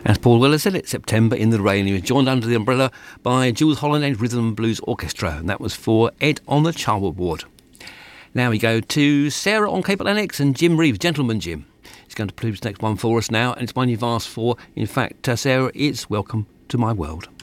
As Paul Weller said it, September in the Rain. He was joined under the umbrella by Jules Holland and Rhythm and Blues Orchestra, and that was for Ed on the Charwood Ward. Now we go to Sarah on Cable Annex and Jim Reeves, Gentleman Jim. He's going to play this next one for us now, and it's one you've asked for. In fact, Sarah, it's Welcome to My World.